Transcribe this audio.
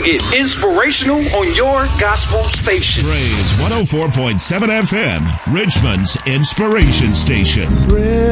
it inspirational on your gospel station. Praise 104.7 FM, Richmond's inspiration station.